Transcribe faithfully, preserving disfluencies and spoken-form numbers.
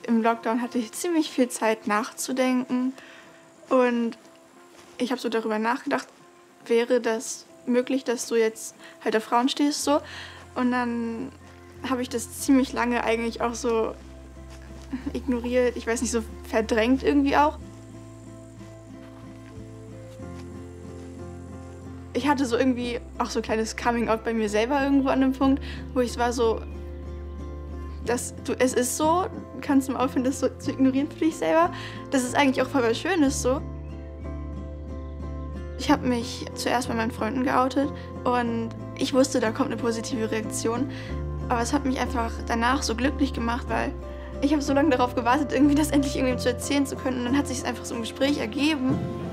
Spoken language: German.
im Lockdown hatte ich ziemlich viel Zeit nachzudenken und ich habe so darüber nachgedacht, wäre das möglich, dass du jetzt halt auf Frauen stehst so. Und dann habe ich das ziemlich lange eigentlich auch so ignoriert, ich weiß nicht, so verdrängt irgendwie auch. Ich hatte so irgendwie auch so ein kleines Coming-out bei mir selber irgendwo an dem Punkt, wo ich war so, dass du, es ist so, kannst du mal aufhören, das so zu ignorieren für dich selber. Das ist eigentlich auch voll was Schönes so. Ich habe mich zuerst bei meinen Freunden geoutet und ich wusste, da kommt eine positive Reaktion. Aber es hat mich einfach danach so glücklich gemacht, weil ich habe so lange darauf gewartet, irgendwie das endlich irgendwem zu erzählen zu können. Und dann hat sich es einfach so im Gespräch ergeben.